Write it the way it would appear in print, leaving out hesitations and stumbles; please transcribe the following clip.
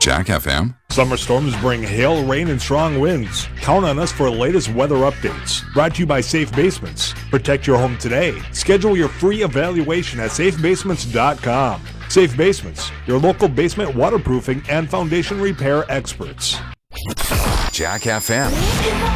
Jack FM. Summer storms bring hail, rain, and strong winds. Count on us for the latest weather updates. Brought to you by Safe Basements. Protect your home today. Schedule your free evaluation at safebasements.com. Safe Basements, your local basement waterproofing and foundation repair experts. Jack FM.